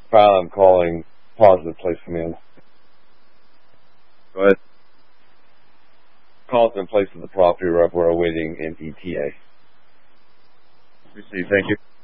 Kyle, I'm calling Positive Place Command. Go ahead. Call's in place of the property rep. We're awaiting an ETA. Received. Thank you.